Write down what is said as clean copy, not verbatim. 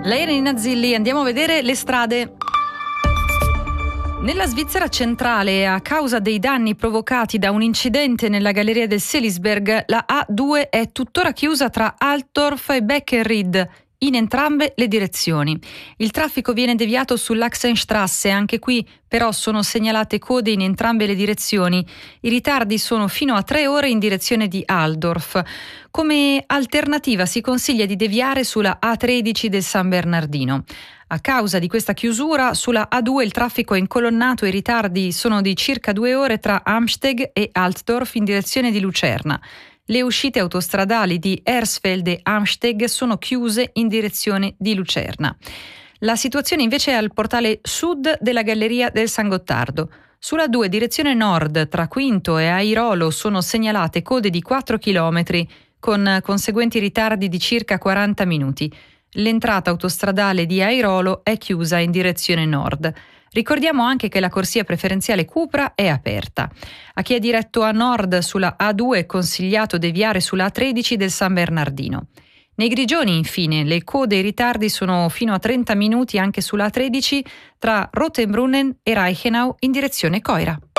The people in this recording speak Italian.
Lei era in Azzilli, andiamo a vedere le strade. Nella Svizzera centrale, a causa dei danni provocati da un incidente nella galleria del Selisberg, la A2 è tuttora chiusa tra Altdorf e Beckenried, in entrambe le direzioni. Il traffico viene deviato sull'Achsenstrasse, anche qui però sono segnalate code in entrambe le direzioni. I ritardi sono fino a 3 ore in direzione di Altdorf. Come alternativa si consiglia di deviare sulla A13 del San Bernardino. A causa di questa chiusura, sulla A2 il traffico è incolonnato e i ritardi sono di circa 2 ore tra Amsteg e Altdorf in direzione di Lucerna. Le uscite autostradali di Hersfeld e Amsteg sono chiuse in direzione di Lucerna. La situazione invece è al portale sud della galleria del San Gottardo. Sulla 2 direzione nord tra Quinto e Airolo sono segnalate code di 4 km con conseguenti ritardi di circa 40 minuti. L'entrata autostradale di Airolo è chiusa in direzione nord. Ricordiamo anche che la corsia preferenziale Cupra è aperta. A chi è diretto a nord sulla A2 è consigliato deviare sulla A13 del San Bernardino. Nei Grigioni, infine, le code e i ritardi sono fino a 30 minuti anche sulla A13 tra Rotenbrunnen e Reichenau in direzione Coira.